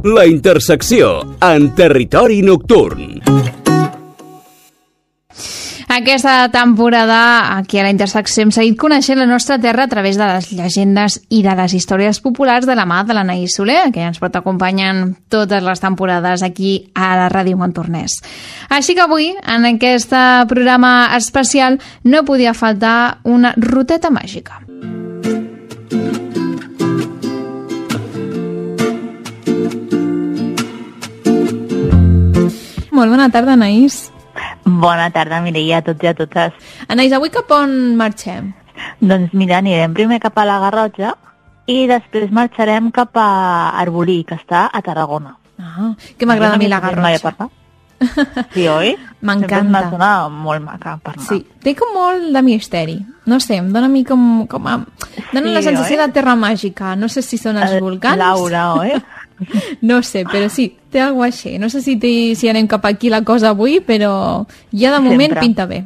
La Intersecció, en territori nocturn. Aquesta temporada, aquí a la Intersecció, hem seguit coneixent la nostra terra a través de les llegendes i de les històries populars de la mà de l'Anaïs Soler, que ens pot acompanyar en totes les temporades aquí a la Ràdio Montornès. Així que avui, en aquest programa especial, no podia faltar una ruteta màgica. Molt bona tarda, Anaïs. Bona tarda, Mireia, a tots i a totes. Anaïs, avui cap on marxem? Doncs mira, anirem primer cap a la Garrotxa i després marxarem cap a Arbolí, que està a Tarragona. Ah, que m'agrada a mi la Garrotxa. Sí, oi? M'encanta. Sempre és una zona molt maca per anar. Sí, té com molt de misteri. No sé, em dona a mi dona la sensació de terra màgica. No sé si són els volcans. Laura, oi? No sé, però sí, té alguna cosa així. No sé si anem cap aquí la cosa avui, però ja de moment pinta bé.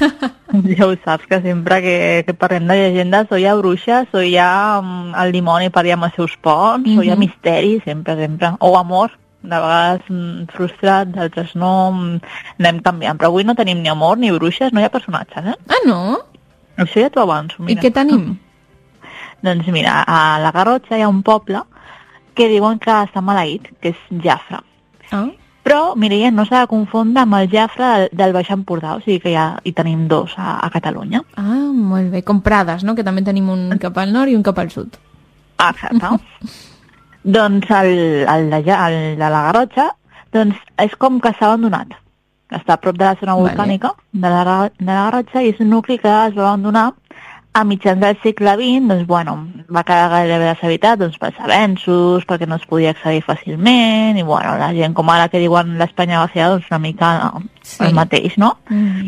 Ja ho saps, que sempre que parlem de llegendes o hi ha bruixes, o hi ha el dimoni per allà amb els seus ponts, o hi ha misteri, sempre. O amor, de vegades frustrat, d'altres no, anem canviant. Però avui no tenim ni amor ni bruixes, no hi ha personatges, eh? Ah, no? Això ja t'ho avanço, mira. I què tenim? Doncs mira, a la Garrotxa hi ha un poble que diuen que està maleït, que és Jafre. Ah. Però, Mireia, no s'ha de confondre amb el Jafre del Baix Empordà, o sigui que ja hi tenim dos a Catalunya. Ah, molt bé, com Prades, no?, que també tenim un cap al nord i un cap al sud. Exacte. Doncs el de la Garrotxa doncs és com que s'ha abandonat. Està a prop de la zona volcànica de la Garrotxa i és un nucli que es va abandonar a mitjans del segle XX, doncs, bueno, va quedar gairebé deshabitat pels avenços, perquè no es podia accedir fàcilment, i, bueno, la gent com ara que diuen l'Espanya vaciada, doncs una mica el mateix, no?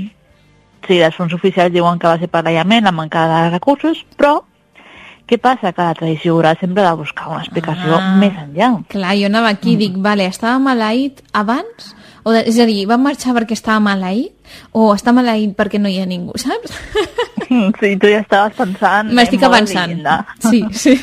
Sí, els fons oficials diuen que va ser per l'aïllament, la manca de recursos, però què passa? Que la tradició oral sempre ha de buscar una explicació més enllà. Clar, jo anava aquí i dic, vale, estava maleït abans? És a dir, va marxar perquè estava maleït? O està maleït perquè no hi ha ningú, saps? Sí, tu ja estaves pensant... M'estic avançant. Sí.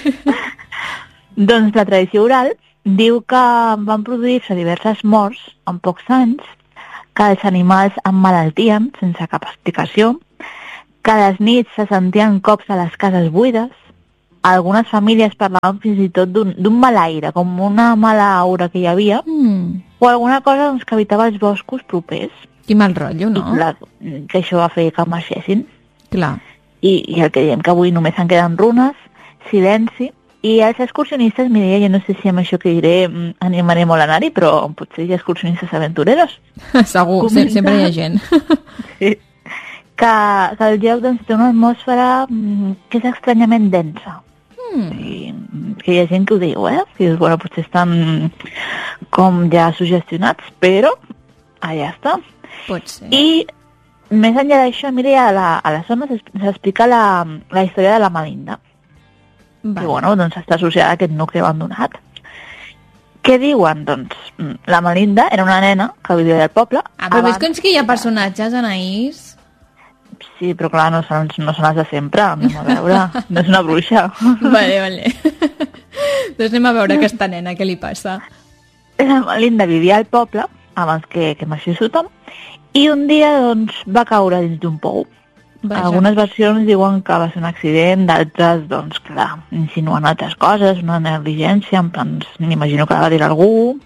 Doncs la tradició oral diu que van produir-se diverses morts en pocs anys, que els animals emmalaltien sense cap explicació, que a les nits se sentien cops a les cases buides, algunes famílies parlaven fins i tot d'un malaire, com una mala aura que hi havia, o alguna cosa que habitava els boscos propers. Quin mal rotllo, no? I clar, que això va fer que marxessin. Clar. I el que diem que avui només en queden runes, silenci, i els excursionistes, Mireia, jo no sé si amb això que diré animaré molt a anar-hi, però potser hi ha excursionistes aventureros. Segur, sempre hi ha gent. Sí. Que el lloc doncs, té una atmosfera que és estranyament densa. I que hi ha gent que ho diu, que dius, bueno, potser estan com ja sugestionats, però allà està. Pot ser. I més enllà d'això, Mireia, a la zona s'explica la història de la Melinda. Que, bueno, doncs està associada a aquest nucli abandonat. Què diuen? Doncs la Melinda era una nena que vivia del poble. Però ves com que hi ha personatges, Anaïs? Sí, però clar, no són els de sempre, anem a veure. No és una bruixa. Vale. Doncs anem a veure aquesta nena, què li passa. La Melinda vivia al poble, abans que marxés tothom, i un dia doncs, va caure dins d'un pou. Algunes versions diuen que va ser un accident, d'altres, doncs, clar, insinuen altres coses, una negligència, en plan, m'imagino que la va dir algú,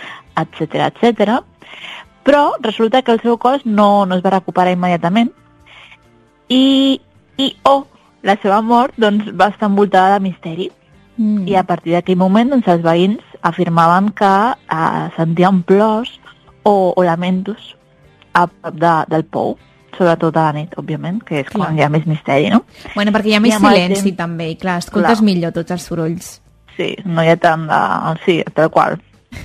etc. Però resulta que el seu cos no es va recuperar immediatament, i la seva mort doncs, va estar envoltada de misteri. I a partir d'aquell moment doncs, els veïns afirmaven que sentien plors o lamentos a prop del pou, sobretot a la nit, òbviament, que és quan hi ha més misteri, no? Bueno, perquè hi ha més silenci també, i clar, escoltes millor tots els sorolls. Sí, no hi ha tant de... Sí, tal qual.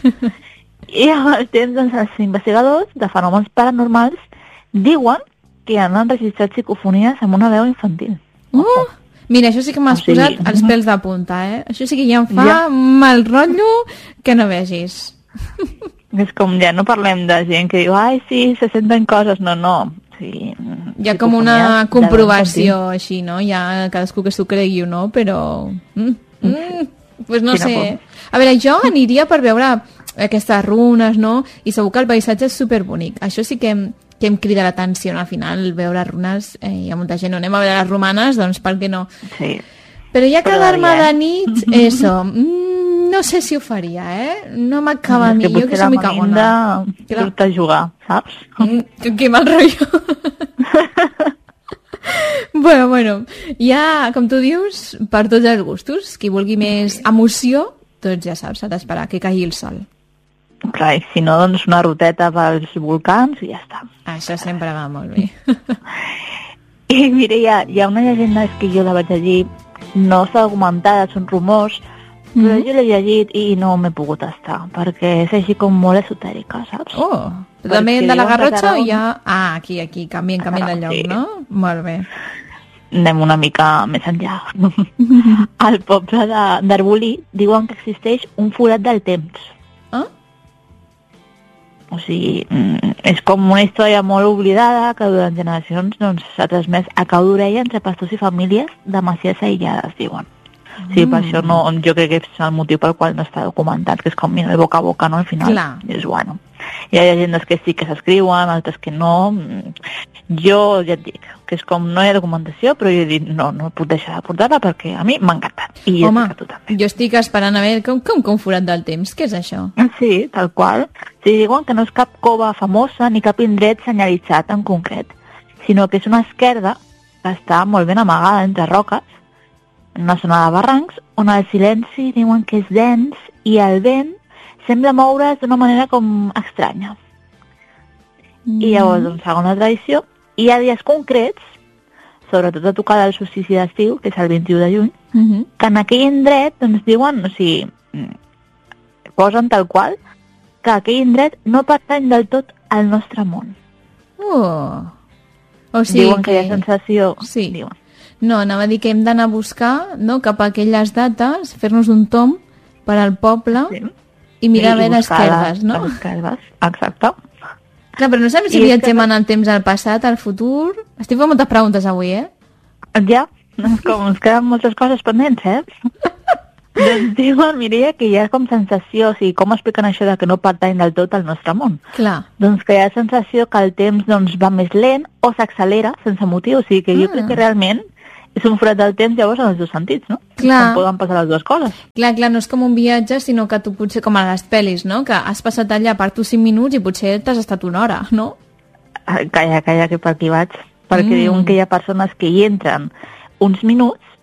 I amb el temps, doncs, els investigadors de fenòmens paranormals diuen que han enregistrat psicofonies amb una veu infantil. Mira, això sí que m'has posat els pèls de punta, Això sí que ja em fa mal rotllo que no vegis. És com ja no parlem de gent que diu, ai, sí, se senten coses. No. Sí, hi ha com una comprovació així, no? Hi ha cadascú que s'ho cregui o no, però... Pues no sé. A veure, jo aniria per veure aquestes runes, no? I segur que el paisatge és superbonic. Això sí que em crida l'atenció, no? Al final, veure runes, hi ha molta gent, no anem a veure les romanes, doncs per què no? Sí. Però ja quedar-me de nit, eso, no sé si ho faria, No m'acaba a mi, jo que soy muy cagona. Que potser a jugar, saps? Que mal rotllo. Bueno, ja, com tu dius, per tots els gustos. Qui vulgui més emoció, doncs ja saps, s'ha d'esperar que caigui el sol. Clar, i si no, doncs una ruteta pels volcans i ja està. Això sempre va molt bé. I mira, hi ha una llegenda que jo la vaig llegir, no està documentada, són rumors, però jo l'he llegit i no m'he pogut estar, perquè és així com molt esotèrica, saps? Oh, també de la Garrotxa o ja... Ah, aquí, canviem de lloc, sí. No? Molt bé. Anem una mica més enllà. Al poble d'Arbolí diuen que existeix un forat del temps. Ah? O sigui, és com una història molt oblidada que durant generacions s'ha transmès a cau d'orella entre pastors i famílies de masies aïllades, diuen. Sí, per això no, jo crec que és el motiu pel qual no està documentat, que és com mira, de boca a boca, no? Al final, clar. És bueno. Hi ha llegendes que sí que s'escriuen, altres que no. Jo ja et dic que és com no hi ha documentació, però jo he dit no puc deixar de portar-la perquè a mi m'ha encantat. I home, tu també. Jo estic esperant a veure com forat del temps, què és això? Sí, tal qual. Sí, diuen que no és cap cova famosa ni cap indret senyalitzat en concret, sinó que és una esquerda que està molt ben amagada entre roques, en una zona de barrancs, on el silenci diuen que és dens i el vent sembla moure's d'una manera com estranya. I llavors, doncs, segons la tradició, hi ha dies concrets, sobretot a tocar del solstici d'estiu, que és el 21 de juny, que en aquell indret, doncs, diuen, o sigui, posen tal qual, que aquell indret no pertany del tot al nostre món. O sigui diuen que hi ha sensació... Sí. Diuen. No, anava a dir que hem d'anar a buscar, no?, cap a aquelles dates, fer-nos un tom per al poble i mirar a veure esquerdes, no? Esquerdes, exacte. Clar, però no sabem si viatgem en el temps al passat, al futur... Estic fent moltes preguntes avui, Ja, com ens queden moltes coses pendents, Doncs diuen, Mireia, que hi ha com sensació, o sigui, com expliquen això de que no pertany del tot al nostre món? Clar. Doncs que hi ha sensació que el temps va més lent o s'accelera sense motiu, o sigui que jo crec que realment és un forat del temps llavors en els dos sentits, no? Clar. Com poden passar les dues coses. Clar, no és com un viatge, sinó que tu potser com a les pel·lis, no? Que has passat allà per tu 5 minuts i potser t'has estat una hora, no? Calla, que per aquí vaig. Perquè diuen que hi ha persones que hi entren uns minuts